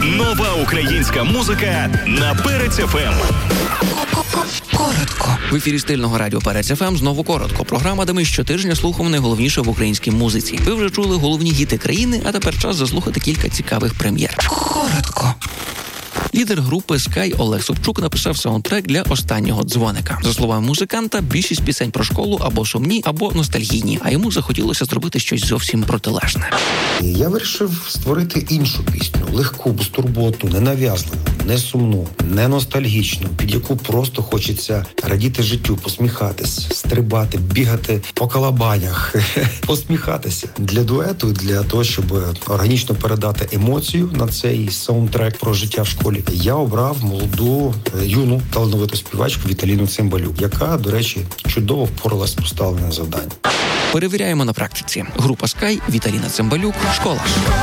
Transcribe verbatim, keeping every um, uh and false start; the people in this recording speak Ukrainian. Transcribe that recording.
Нова українська музика на Перець еф ем. Коротко. В ефірі стильного радіо Перець еф ем знову коротко. Програма, де ми щотижня слухаємо найголовніше в українській музиці. Ви вже чули головні гіти країни, а тепер час заслухати кілька цікавих прем'єр. Коротко. Лідер групи Sky Олег Собчук написав саундтрек для останнього дзвоника. За словами музиканта, більшість пісень про школу або сумні, або ностальгійні, а йому захотілося зробити щось зовсім протилежне. Я вирішив створити іншу пісню, легку, безтурботну, ненав'язливу, не сумну, не ностальгічну, під яку просто хочеться радіти життю, посміхатись, стрибати, бігати по калабанях, посміхатися. Для дуету, для того, щоб органічно передати емоцію на цей саундтрек про життя в школі, я обрав молоду, юну, талановиту співачку Віталіну Цимбалюк, яка, до речі, чудово впоралась з поставленим завданням. Перевіряємо на практиці. Група Sky, Віталіна Цимбалюк, школа.